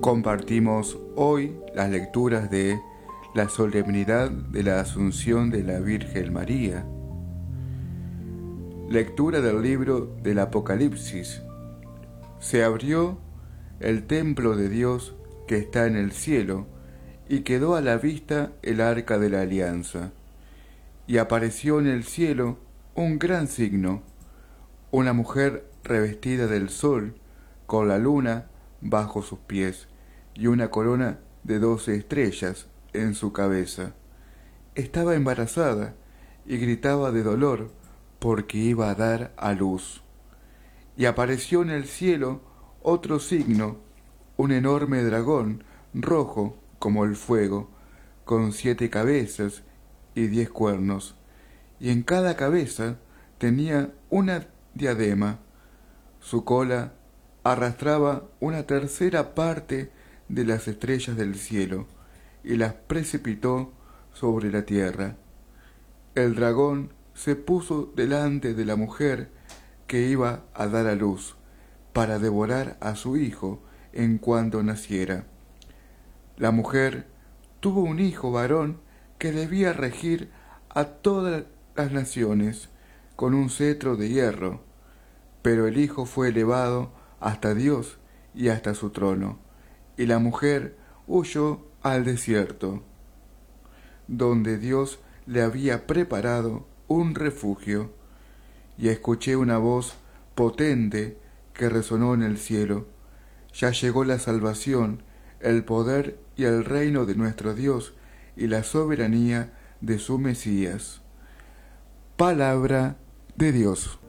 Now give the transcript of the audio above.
Compartimos hoy las lecturas de la solemnidad de la Asunción de la Virgen María. Lectura del libro del Apocalipsis. Se abrió el templo de Dios que está en el cielo, y quedó a la vista el arca de la alianza. Y apareció en el cielo un gran signo, una mujer revestida del sol, con la luna bajo sus pies, y una corona de 12 estrellas en su cabeza. Estaba embarazada y gritaba de dolor porque iba a dar a luz. Y apareció en el cielo otro signo, un enorme dragón rojo como el fuego, con 7 cabezas y 10 cuernos, y en cada cabeza tenía una diadema. Su cola arrastraba una tercera parte de las estrellas del cielo y las precipitó sobre la tierra. El dragón se puso delante de la mujer que iba a dar a luz, para devorar a su hijo en cuanto naciera. La mujer tuvo un hijo varón que debía regir a todas las naciones con un cetro de hierro, pero el hijo fue elevado hasta Dios y hasta su trono, y la mujer huyó al desierto, donde Dios le había preparado un refugio. Y escuché una voz potente que resonó en el cielo: ya llegó la salvación, el poder y el reino de nuestro Dios y la soberanía de su Mesías. Palabra de Dios.